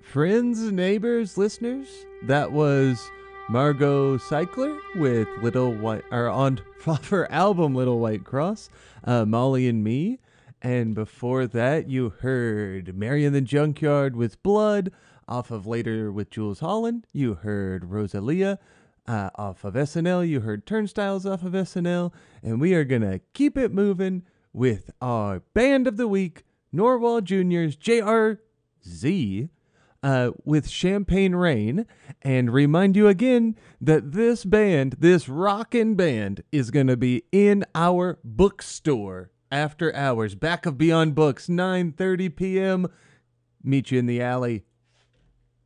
Friends, neighbors, listeners, that was Margot Cycler with Little White, or on off her album Little White Cross, Molly and Me. And before that, you heard Mary in the Junkyard with Blood, off of Later with Jules Holland. You heard Rosalia off of SNL. You heard Turnstiles off of SNL. And we are going to keep it moving with our Band of the Week, Norwal Jr.'s JRZ, with Champagne Rain, and remind you again that this band, this rockin' band, is going to be in our bookstore after hours. Back of Beyond Books, 9:30 p.m. Meet you in the alley